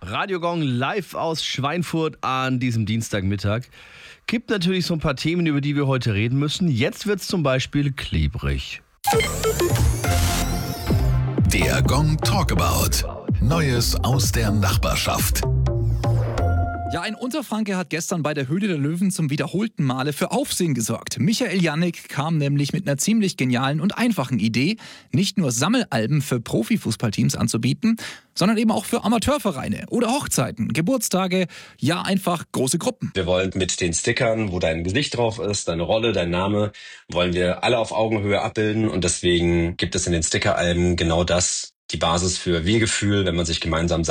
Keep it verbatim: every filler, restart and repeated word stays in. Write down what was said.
Radio Gong live aus Schweinfurt an diesem Dienstagmittag. Gibt natürlich so ein paar Themen, über die wir heute reden müssen. Jetzt wird's zum Beispiel klebrig. Der Gong Talkabout. Neues aus der Nachbarschaft. Ja, ein Unterfranke hat gestern bei der Höhle der Löwen zum wiederholten Male für Aufsehen gesorgt. Michael Jannik kam nämlich mit einer ziemlich genialen und einfachen Idee, nicht nur Sammelalben für Profifußballteams anzubieten, sondern eben auch für Amateurvereine oder Hochzeiten, Geburtstage, ja einfach große Gruppen. Wir wollen mit den Stickern, wo dein Gesicht drauf ist, deine Rolle, dein Name, wollen wir alle auf Augenhöhe abbilden und deswegen gibt es in den Stickeralben genau das, die Basis für Wir-Gefühl, wenn man sich gemeinsam